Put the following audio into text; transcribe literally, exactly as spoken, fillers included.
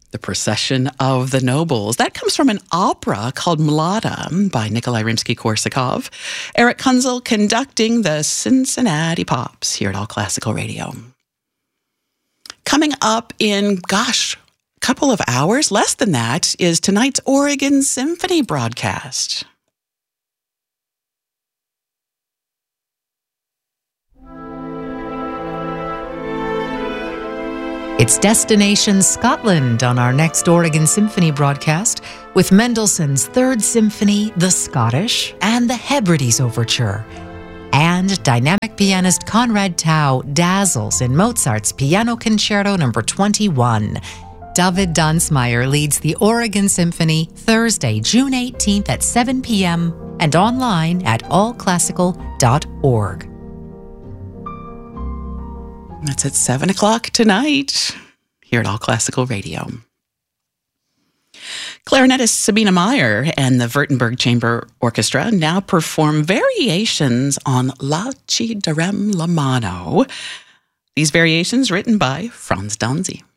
The Procession of the Nobles. That comes from an opera called Mlada by Nikolai Rimsky-Korsakov. Eric Kunzel conducting the Cincinnati Pops here at All Classical Radio. Coming up in, gosh, a couple of hours, less than that, is tonight's Oregon Symphony broadcast. It's Destination Scotland on our next Oregon Symphony broadcast with Mendelssohn's Third Symphony, The Scottish, and the Hebrides Overture. And dynamic pianist Conrad Tao dazzles in Mozart's Piano Concerto number twenty-one. David Dunsmeyer leads the Oregon Symphony Thursday, June eighteenth at seven p.m. and online at all classical dot org. That's at seven o'clock tonight here at All Classical Radio. Clarinetist Sabina Meyer and the Württemberg Chamber Orchestra now perform variations on La Ci darem la mano. These variations written by Franz Danzi.